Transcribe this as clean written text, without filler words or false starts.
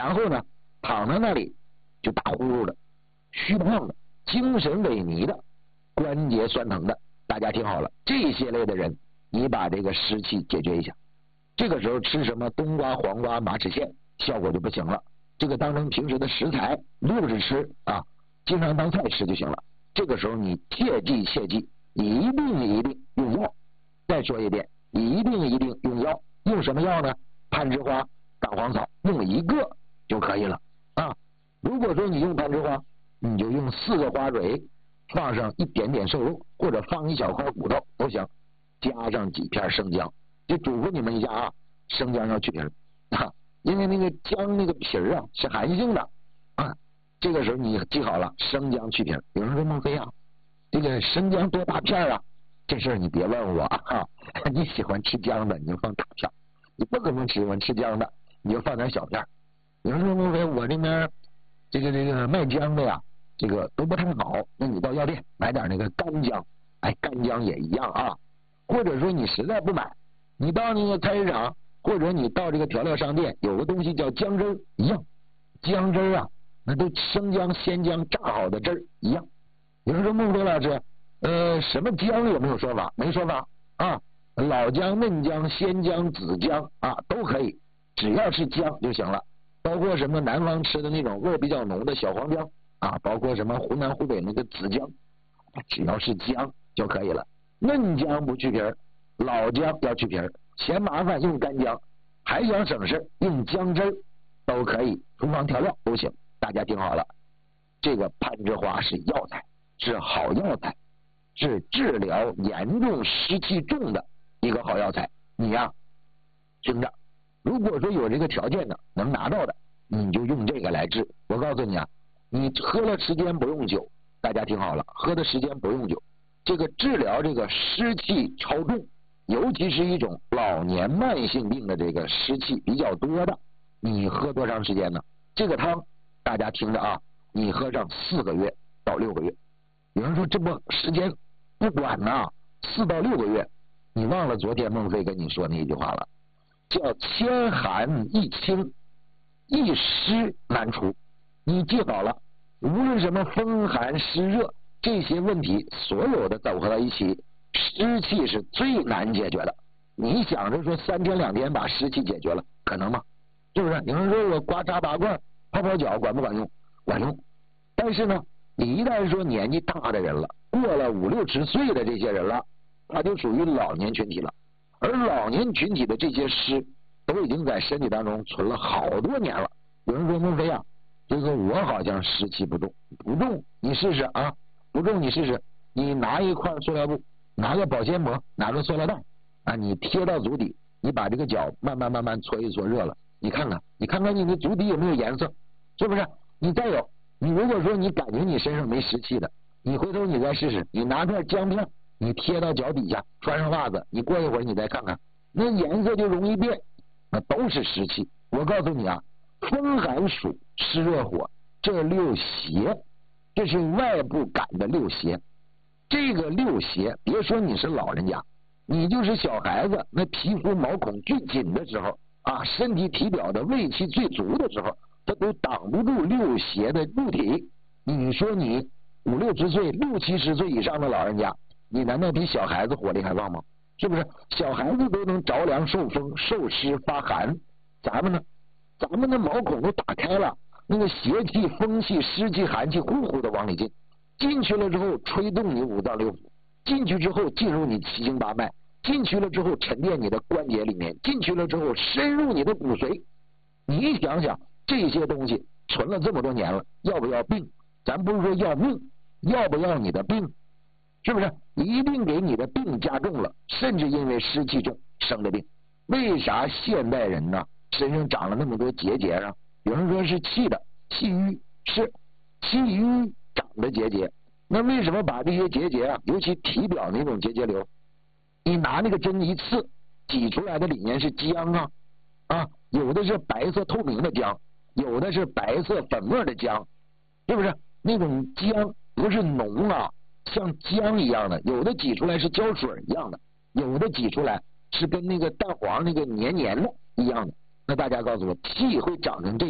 然后呢躺在那里就打呼噜的、虚胖的、精神萎靡的、关节酸疼的，大家听好了，这些类的人，你把这个湿气解决一下。这个时候吃什么冬瓜、黄瓜、马齿苋效果就不行了，这个当成平时的食材溜着吃啊，经常当菜吃就行了。这个时候你切记一定用药。再说一遍，一定用药。用什么药呢？攀枝花、党黄草，用一个就可以了啊。如果说你用攀枝花，你就用4个花蕊，放上一点点瘦肉，或者放一小块骨头都行，加上几片生姜。就嘱咐你们一下啊，生姜要去皮啊，因为那个姜那个皮啊是寒性的啊。这个时候你记好了，生姜去皮。有人说孟非啊，这个生姜多大片啊？这事儿你别问我啊，你喜欢吃姜的你就放大片，你不可能喜欢吃姜的你就放点小片。有人说孟非，我这边这个卖姜的呀，这个都不太好，那你到药店买点那个干姜，哎，干姜也一样啊。或者说你实在不买，你到那个菜市场，或者你到这个调料商店，有个东西叫姜汁儿一样，姜汁儿啊，那都生姜、鲜姜榨好的汁儿一样。有人说孟非老师，什么姜有没有说法？没说法啊，老姜、嫩姜、鲜姜、紫姜啊都可以，只要是姜就行了。包括什么南方吃的那种味比较浓的小黄姜啊，包括什么湖南、湖北那个紫姜，只要是姜就可以了。嫩姜不去皮儿，老姜要去皮儿，嫌麻烦用干姜，还想省事用姜汁儿都可以，厨房调料都行。大家听好了，这个攀枝花是药材，是好药材，是治疗严重湿气重的一个好药材。你呀听着，如果说有这个条件的能拿到的，你就用这个来治。我告诉你啊，你喝了时间不用久，大家听好了，喝的时间不用久，这个治疗这个湿气超重，尤其是一种老年慢性病的这个湿气比较多的，你喝多长时间呢？这个汤大家听着啊，你喝上4个月到6个月。有人说这不时间不短呐，4到6个月，你忘了昨天孟非跟你说那一句话了，叫千寒易清，一湿难除。你记好了，无论什么风寒湿热这些问题，所有的组合在一起，湿气是最难解决的。你想着说3天2天把湿气解决了，可能吗？是不是？有人说我刮痧拔罐泡泡脚管不管用？管用。但是呢，你一旦说年纪大的人了，过了5、60岁的这些人了，他就属于老年群体了。而老年群体的这些湿都已经在身体当中存了好多年了。有人说孟非啊，这个我好像湿气不重，不重你试试啊，不重你试试，你拿一块塑料布，拿个保鲜膜，拿个塑料袋啊，你贴到足底，你把这个脚慢慢搓一搓热了，你看看你的足底有没有颜色，是不是？你再有，你如果说你感觉你身上没湿气的，你回头你再试试，你拿片姜片，你贴到脚底下，穿上袜子，你过一会儿你再看看，那颜色就容易变，那都是湿气。我告诉你啊，风寒暑湿热火这6邪，这是外部感的6邪。这个6邪，别说你是老人家，你就是小孩子，那皮肤毛孔最紧的时候啊，身体体表的胃气最足的时候，它都挡不住6邪的入体。你说你5、60岁、60、70岁以上的老人家，你难道比小孩子火力还旺吗？是不是？小孩子都能着凉受风受湿发寒，咱们呢？咱们的毛孔都打开了，那个邪气、风气、湿气、寒气呼呼的往里进，进去了之后吹动你5脏6腑，进去之后进入你7经8脉，进去了之后沉淀你的关节里面，进去了之后深入你的骨髓。你想想这些东西存了这么多年了，要不要病？咱不是说要命，要不要你的病？是不是？一定给你的病加重了，甚至因为湿气重生的病。为啥现代人呢身上长了那么多结节啊？有人说是气的，气郁，是气郁长的结节。那为什么把这些结节啊，尤其体表那种结节瘤，你拿那个针一刺，挤出来的里面是浆啊，有的是白色透明的浆，有的是白色粉末的浆，是不是？那种浆不是脓啊，像浆一样的，有的挤出来是胶水一样的，有的挤出来是跟那个蛋黄那个黏黏的一样的。那大家告诉我，气会长成这